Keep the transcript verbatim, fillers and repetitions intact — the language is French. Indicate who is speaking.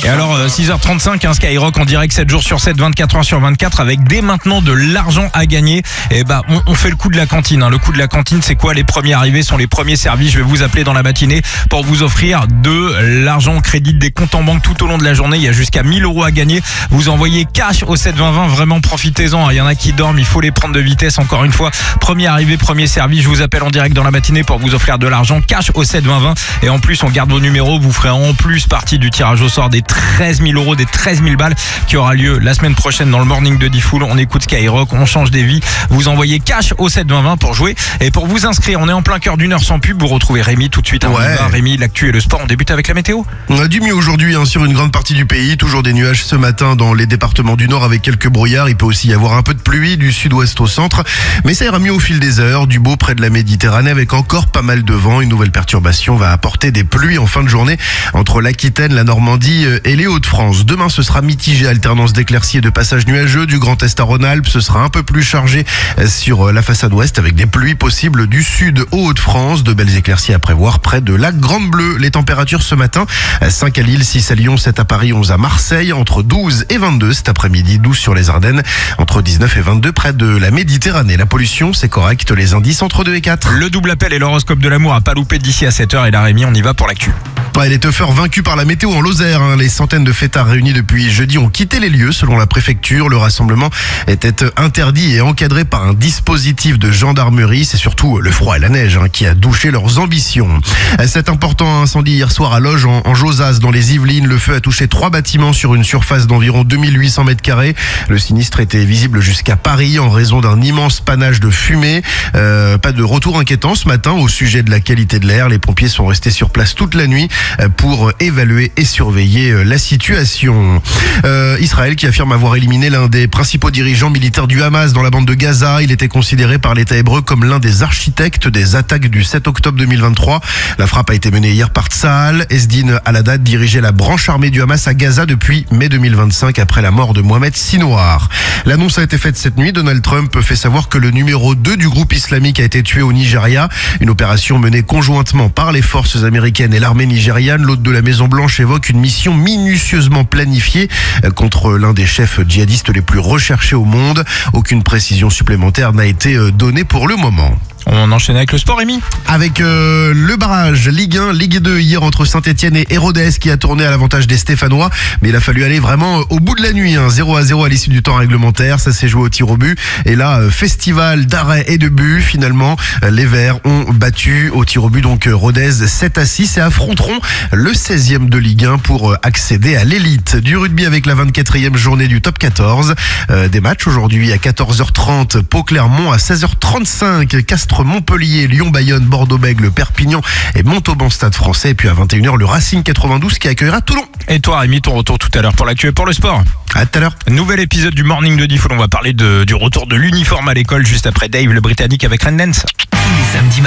Speaker 1: Et alors euh, six heures trente-cinq, hein, Skyrock en direct sept jours sur sept, vingt-quatre heures sur vingt-quatre avec dès maintenant de l'argent à gagner. Et bah on, on fait le coup de la cantine, hein. Le coup de la cantine, c'est quoi? Les premiers arrivés sont les premiers servis. Je vais vous appeler dans la matinée pour vous offrir de l'argent au crédit, des comptes en banque tout au long de la journée. Il y a jusqu'à mille euros à gagner. Vous envoyez cash au sept vingt vingt, vraiment profitez-en. Il y en a qui dorment, il faut les prendre de vitesse. Encore une fois, premier arrivé, premier servi. Je vous appelle en direct dans la matinée pour vous offrir de l'argent cash au sept vingt vingt. Et en plus, on garde vos numéros. Vous ferez en plus partie du tirage au sort des treize mille euros, des treize mille balles qui aura lieu la semaine prochaine dans le morning de Diffoul. On écoute Skyrock, on change des vies. Vous envoyez cash au sept vingt vingt pour jouer. Et pour vous inscrire, on est en plein cœur d'une heure sans pub. Vous retrouvez Rémi tout de suite.
Speaker 2: Ouais.
Speaker 1: Rémi, l'actu et le sport. On débute avec la météo.
Speaker 2: On a du mieux aujourd'hui hein, sur une grande partie du pays. Toujours des nuages ce matin dans les départements du nord avec quelques brouillards. Il peut aussi y avoir un peu de pluie du sud-ouest au centre. Mais ça ira mieux au fil des heures. Du beau près de la Méditerranée avec encore pas mal de vent. Une nouvelle perturbation va apporter des pluies en fin de journée entre l'Aquitaine, la Normandie et les Hauts-de-France. Demain, ce sera mitigé, alternance d'éclaircies et de passages nuageux. Du Grand Est à Rhône-Alpes, ce sera un peu plus chargé sur la façade ouest avec des pluies possibles du sud aux Hauts-de-France. De belles éclaircies à prévoir près de la Grande Bleue. Les températures ce matin, cinq à Lille, six à Lyon, sept à Paris, onze à Marseille, entre douze et vingt-deux cet après-midi, douze sur les Ardennes, entre dix-neuf et vingt-deux près de la Méditerranée. La pollution, c'est correct, les indices entre deux et quatre.
Speaker 1: Le double appel et l'horoscope de l'amour à pas louper d'ici à sept heures. Et là, Rémi, on y va pour l'actu.
Speaker 2: Ouais, les teufeurs vaincus par la météo en Lozère. Hein. Les centaines de fêtards réunis depuis jeudi ont quitté les lieux. Selon la préfecture, le rassemblement était interdit et encadré par un dispositif de gendarmerie. C'est surtout le froid et la neige hein, qui a douché leurs ambitions. Cet important incendie hier soir à Loges en, en Josas dans les Yvelines. Le feu a touché trois bâtiments sur une surface d'environ deux mille huit cents mètres carrés. Le sinistre était visible jusqu'à Paris en raison d'un immense panache de fumée. Euh, pas de retour inquiétant ce matin au sujet de la qualité de l'air. Les pompiers sont restés sur place toute la nuit pour évaluer et surveiller la situation. Euh, Israël qui affirme avoir éliminé l'un des principaux dirigeants militaires du Hamas dans la bande de Gaza. Il était considéré par l'État hébreu comme l'un des architectes des attaques du sept octobre deux mille vingt-trois. La frappe a été menée hier par Tsahal. Esdin Al-Haddad dirigeait la branche armée du Hamas à Gaza depuis mai deux mille vingt-cinq après la mort de Mohamed Sinouar. L'annonce a été faite cette nuit. Donald Trump fait savoir que le numéro deux du groupe islamique a été tué au Nigeria. Une opération menée conjointement par les forces américaines et l'armée nigériane. L'hôte de la Maison-Blanche évoque une mission minutieusement planifiée contre l'un des chefs djihadistes les plus recherchés au monde. Aucune précision supplémentaire n'a été donnée pour le moment.
Speaker 1: On enchaîne avec le sport, Rémi.
Speaker 2: Avec euh, le barrage Ligue un, Ligue deux hier entre Saint-Etienne et Hérodès qui a tourné à l'avantage des Stéphanois. Mais il a fallu aller vraiment au bout de la nuit. Hein. zéro à zéro à l'issue du temps réglementaire. Ça s'est joué au tir au but. Et là, euh, festival d'arrêts et de buts. Finalement, euh, les Verts ont battu au tir au but. Donc euh, Rodez sept à six et affronteront le seizième de Ligue un pour euh, accéder à l'élite. Du rugby avec la vingt-quatrième journée du top quatorze. Euh, des matchs aujourd'hui à quatorze heures trente. Pau-Clermont à seize heures trente-cinq. Castres Montpellier, Lyon-Bayonne, Bordeaux-Bègles, Perpignan et Montauban Stade Français. Et puis à vingt et une heures, le Racing quatre-vingt-douze qui accueillera Toulon.
Speaker 1: Et toi, Rémi, ton retour tout à l'heure pour l'actu et pour le sport.
Speaker 2: À tout à l'heure.
Speaker 1: Nouvel épisode du Morning de Diffoul. On va parler de, du retour de l'uniforme à l'école juste après Dave le Britannique avec Ren Dance.
Speaker 3: Tous les samedis